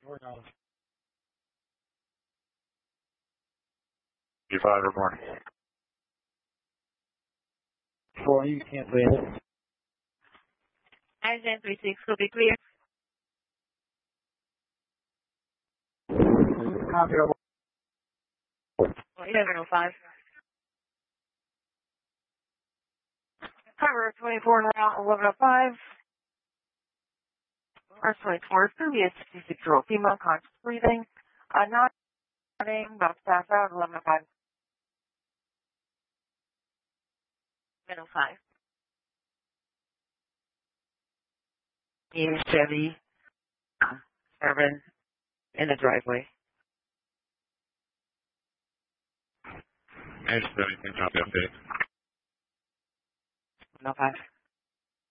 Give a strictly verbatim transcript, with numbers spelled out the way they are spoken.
We're not. B five report. Four, you can't win. nine ten three six will be clear. Copy. seven oh five. Cover twenty-four and route eleven oh five. R twenty-four, previous sixty-six year old female, conscious breathing. Uh, not running, about to pass out, eleven oh five. eleven oh five. New Chevy, uh, Urban, in the driveway. Hey, seventeen, copy update. eleven oh five.